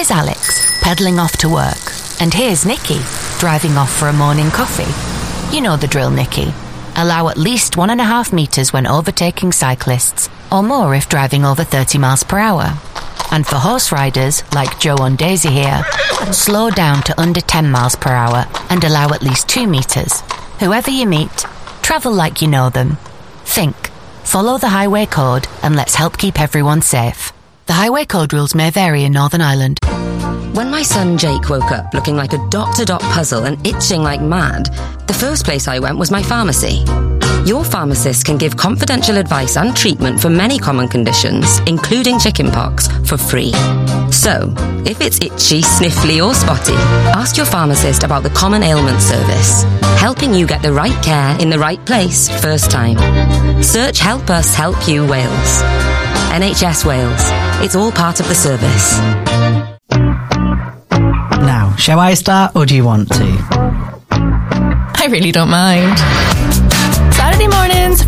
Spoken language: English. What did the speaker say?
Here's Alex, pedalling off to work. And here's Nikki, driving off for a morning coffee. You know the drill, Nikki. Allow at least 1.5 metres when overtaking cyclists, or more if driving over 30 miles per hour. And for horse riders, like Joe and Daisy here, slow down to under 10 miles per hour and allow at least 2 metres. Whoever you meet, travel like you know them. Think, follow the highway code, and let's help keep everyone safe. The highway code rules may vary in Northern Ireland. When my son Jake woke up looking like a dot-to-dot puzzle and itching like mad, the first place I went was my pharmacy. Your pharmacist can give confidential advice and treatment for many common conditions, including chickenpox, for free. So, if it's itchy, sniffly or spotty, ask your pharmacist about the Common Ailment Service, helping you get the right care in the right place first time. Search Help Us Help You Wales. NHS Wales. It's all part of the service. Now, shall I start or do you want to? I really don't mind. Saturday mornings,